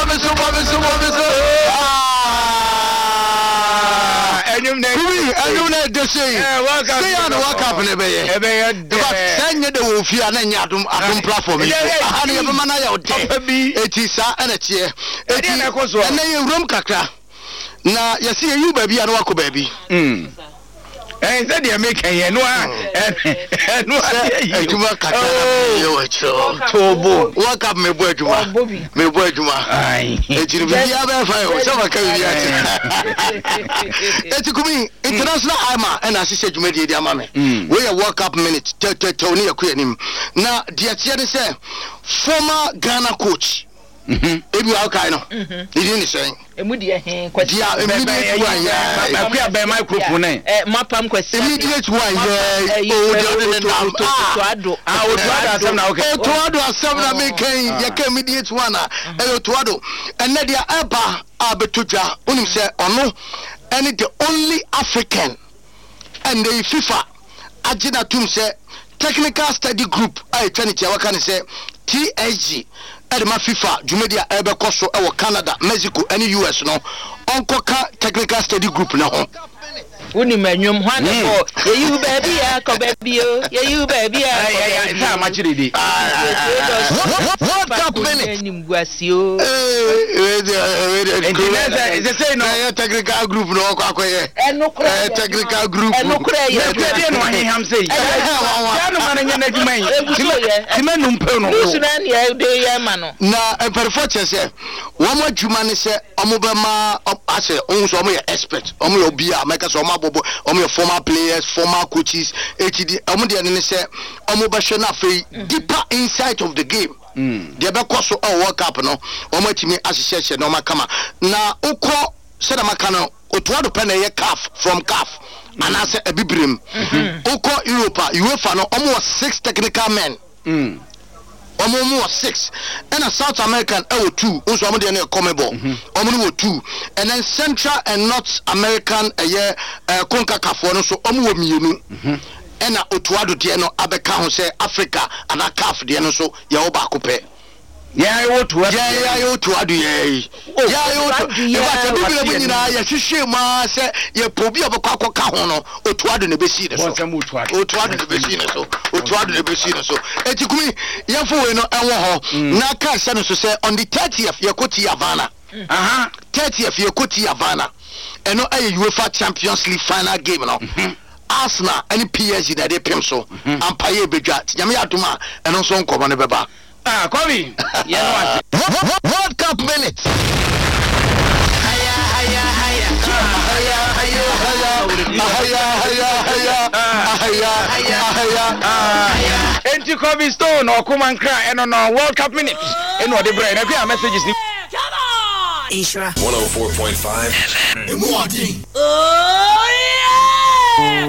Enyum na de say. Say on work up ne be. Send the ofia na nya adom platform. Aha ne be mana ya ode. Eti sa na tie. Eti na ye room kakra. Na yesi you baby anu akọ baby. Said they make a no ejuma kakra yo echo. Tobo. Work up me boy juma. Me boy juma. Ai. Ejiri bi ya be fa o. Se maka wi ati. Eti kumi international ama na asise juma die ama me. We ya work up minute. Tony yakua nim. Na dia tie ne se former Ghana coach. Ebi wa kai no. Didi ni say. Immediate question. Yeah, immediate one. Yeah, I by microphone. Mapam question. Immediate one. Yeah. Otuado asem make ya immediate one. Otuado. And na dia eba abetuja. Unim say ono any the only African and the FIFA agenda tum say technical study group. I tell you what can say TSG. Edema FIFA Jumedia ebe koso ewo Canada Mexico any US no onkoka technical study group na ho uni menwom hwane for you baby ya ko baby yo you baby ya ta ma chiridi what up minute nim guasio they say no technical group no akoye technical group no he ham say ya no man nya na dwuma yi timanu mpe no sunan ya de ya ma no na perfo chese wo mo dwuma ne se omobema ase onso omo ye expert omo ye obi a make so bobo omo former players former coaches HD omo de ne se omo ba hwe na afei deeper insight of the game de be koso World Cup no omo timi asese no makama na ukọ se na maka no otuado pe na ye CAF from CAF anase ebibrem ukọ Europa UEFA no omo 6 technical men omo 6 and a South American 2 also omo de na comebo omo 2 and then Central and North American CONCACAF no so omo mienu and a otuado de no abeka ho say Africa and a CAF de no so ye oba kope yeah you to yeah you to adu yeah you but bibile nyina ya hwehwe ma se ye pobi obekwa ka ho no otuado ne besi ne so otuado ne besi ne so otuado ne besi ne so etikumi yefo we no enwo ho na ka se no so say on the 30th ye koti Havana 30th ye koti Havana eno aye UEFA Champions League final game no Arsenal any PSG that they pem so ampaye bedwa nyame aduma eno so nkomo ne beba Kobi World Cup minutes Enti Kobi Stone okuma nkra eno no World Cup minutes eno de bra na kwa messages ni Isra 104.5 FM. Oh yeah!